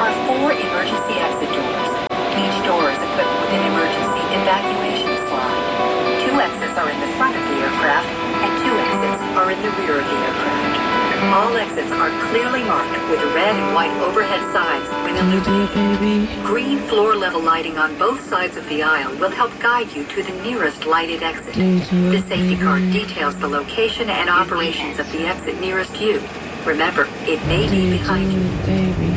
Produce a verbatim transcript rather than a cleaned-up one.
are four emergency exit doors. Each door is equipped with an emergency evacuation slide. Two exits are in the front of the aircraft, and two exits are in the rear of the aircraft. All exits are clearly marked with red and white overhead signs when illuminated. Green floor-level lighting on both sides of the aisle will help guide you to the nearest lighted exit. The safety card details the location and operations of the exit nearest you. Remember, it may be behind you.